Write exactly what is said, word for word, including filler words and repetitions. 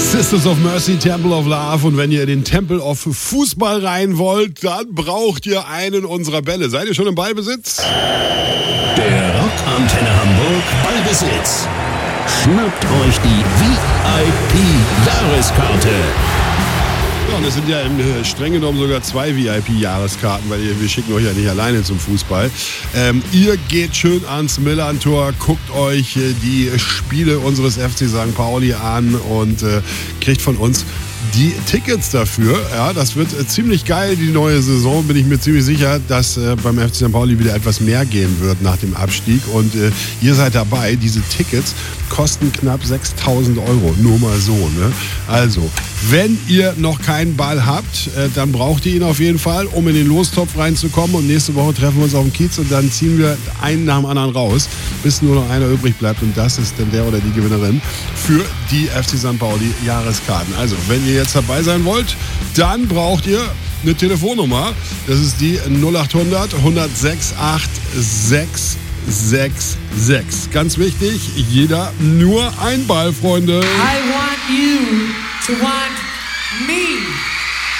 Sisters of Mercy, Temple of Love. Und wenn ihr in den Temple of Fußball rein wollt, dann braucht ihr einen unserer Bälle. Seid ihr schon im Ballbesitz? Der Rockantenne Hamburg Ballbesitz. Schnappt euch die V I P-Jahreskarte. Ja, und es sind ja im äh, streng genommen sogar zwei V I P-Jahreskarten, weil ihr, wir schicken euch ja nicht alleine zum Fußball. Ähm, ihr geht schön ans Millern-Tor, guckt euch äh, die Spiele unseres F C Sankt Pauli an und äh, kriegt von uns die Tickets dafür. Ja, das wird äh, ziemlich geil, die neue Saison. Bin ich mir ziemlich sicher, dass äh, beim F C Sankt Pauli wieder etwas mehr gehen wird nach dem Abstieg. Und äh, ihr seid dabei. Diese Tickets kosten knapp sechstausend Euro. Nur mal so. Ne? Also, wenn ihr noch keinen Ball habt, äh, dann braucht ihr ihn auf jeden Fall, um in den Lostopf reinzukommen. Und nächste Woche treffen wir uns auf dem Kiez und dann ziehen wir einen nach dem anderen raus, bis nur noch einer übrig bleibt. Und das ist dann der oder die Gewinnerin für die F C Sankt Pauli Jahreskarten. Also, wenn ihr jetzt dabei sein wollt, dann braucht ihr eine Telefonnummer. Das ist die null acht hundert, hundertsechs, acht sechs sechs sechs. Ganz wichtig, jeder nur ein Ball, Freunde. I want you to want me.